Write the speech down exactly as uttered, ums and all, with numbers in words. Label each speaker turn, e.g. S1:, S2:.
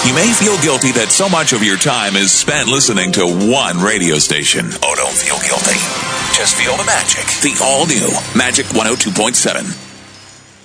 S1: You may feel guilty that so much of your time is spent listening to one radio station. Oh, don't feel guilty. Just feel the magic. The all-new Magic one oh two point seven.